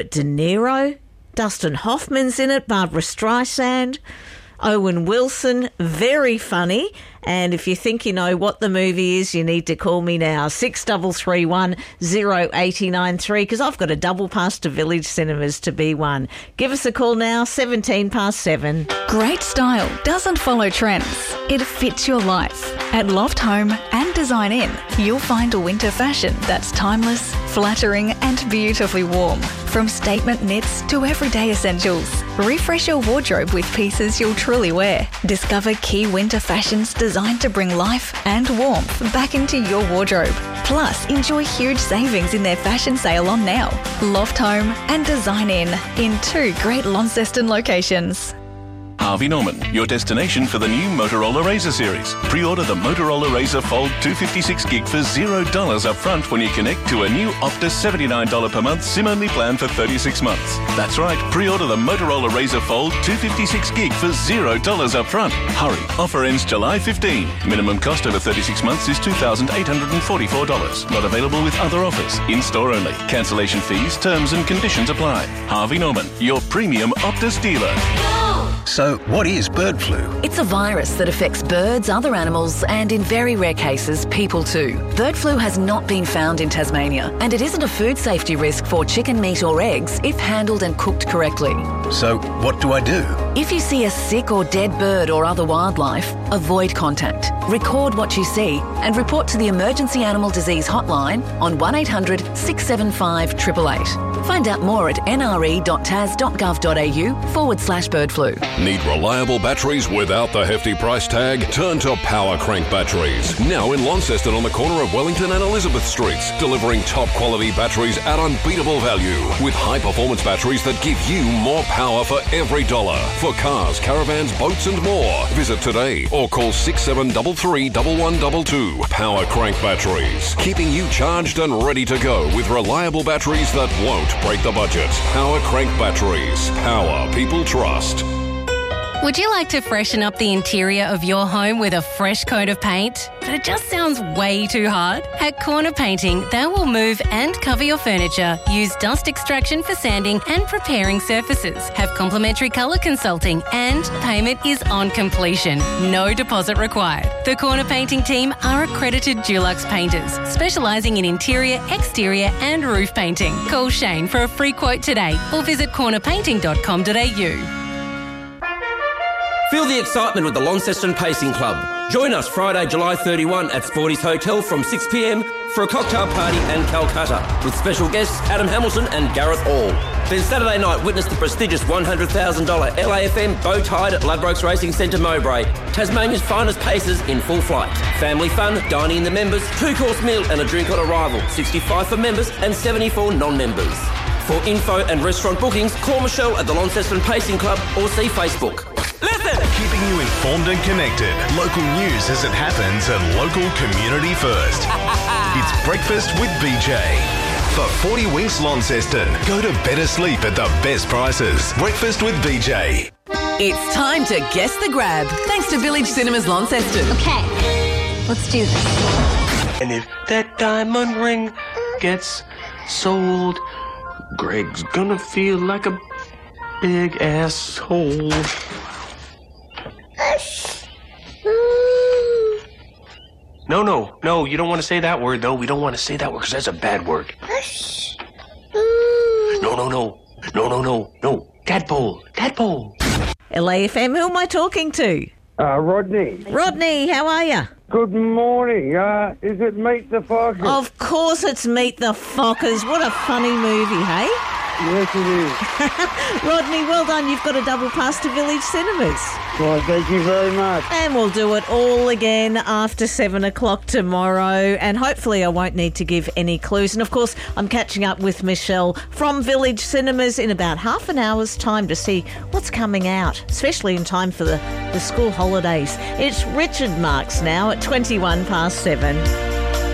De Niro, Dustin Hoffman's in it, Barbara Streisand, Owen Wilson, very funny. And if you think you know what the movie is, you need to call me now, 6331 0893, because I've got a double pass to Village Cinemas to be one. Give us a call now, 7:17. Great style doesn't follow trends. It fits your life. At Loft Home and Design Inn, you'll find a winter fashion that's timeless, flattering and beautifully warm. From statement knits to everyday essentials. Refresh your wardrobe with pieces you'll truly wear. Discover key winter fashions designed to bring life and warmth back into your wardrobe. Plus, enjoy huge savings in their fashion sale on now. Loft Home and Design Inn in 2 great Launceston locations. Harvey Norman, your destination for the new Motorola Razr series. Pre-order the Motorola Razr Fold 256 gig for $0 up front when you connect to a new Optus $79 per month SIM-only plan for 36 months. That's right, pre-order the Motorola Razr Fold 256 gig for $0 up front. Hurry, offer ends July 15. Minimum cost over 36 months is $2,844. Not available with other offers. In-store only. Cancellation fees, terms and conditions apply. Harvey Norman, your premium Optus dealer. So, what is bird flu? It's a virus that affects birds, other animals, and in very rare cases, people too. Bird flu has not been found in Tasmania, and it isn't a food safety risk for chicken meat or eggs if handled and cooked correctly. So, what do I do? If you see a sick or dead bird or other wildlife, avoid contact. Record what you see and report to the Emergency Animal Disease Hotline on 1800 675 888. Find out more at nre.tas.gov.au/bird flu. Need reliable batteries without the hefty price tag? Turn to Power Crank Batteries. Now in Launceston on the corner of Wellington and Elizabeth Streets, delivering top quality batteries at unbeatable value with high performance batteries that give you more power for every dollar. For cars, caravans, boats and more. Visit today or call 6733 1122. Power Crank Batteries. Keeping you charged and ready to go with reliable batteries that won't break the budget. Power Crank Batteries. Power people trust. Would you like to freshen up the interior of your home with a fresh coat of paint? But it just sounds way too hard? At Corner Painting, they will move and cover your furniture, use dust extraction for sanding and preparing surfaces, have complimentary colour consulting, and payment is on completion. No deposit required. The Corner Painting team are accredited Dulux painters, specialising in interior, exterior and roof painting. Call Shane for a free quote today or visit cornerpainting.com.au. Feel the excitement with the Launceston Pacing Club. Join us Friday, July 31 at Sporty's Hotel from 6 p.m. for a cocktail party and Calcutta with special guests Adam Hamilton and Gareth Hall. Then Saturday night, witness the prestigious $100,000 LAFM bow tide at Ladbrokes Racing Centre Mowbray. Tasmania's finest pacers in full flight. Family fun, dining in the members, 2-course meal and a drink on arrival. 65 for members and 74 non-members. For info and restaurant bookings, call Michelle at the Launceston Pacing Club or see Facebook. Listen! Keeping you informed and connected. Local news as it happens and local community first. It's Breakfast with BJ. For 40 Winks Launceston, go to better sleep at the best prices. Breakfast with BJ. It's time to guess the grab, thanks to Village Cinemas Launceston. Okay, let's do this. And if that diamond ring gets sold, Greg's gonna feel like a big asshole. No, you don't want to say that word, though. We don't want to say that word because that's a bad word. No. Tadpole. LAFM, who am I talking to? Rodney. Rodney, how are you? Good morning. Is it Meet the Fockers? Of course it's Meet the Fockers. What a funny movie, hey? Yes, it is. Rodney, well done. You've got a double pass to Village Cinemas. Well, thank you very much. And we'll do it all again after 7 o'clock tomorrow. And hopefully I won't need to give any clues. And, of course, I'm catching up with Michelle from Village Cinemas in about half an hour's time to see what's coming out, especially in time for the school holidays. It's Richard Marks now at 7:21.